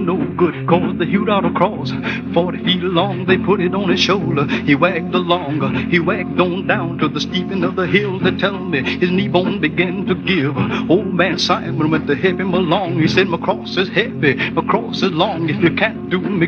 no good, cause they hewed out a cross 40 feet long. They put it on his shoulder. He wagged along, he wagged on down to the steeping of the hill. They tell me his knee bone began to give. Old man Simon went to help him along. He said, my cross is heavy, my cross is long. If you can't do me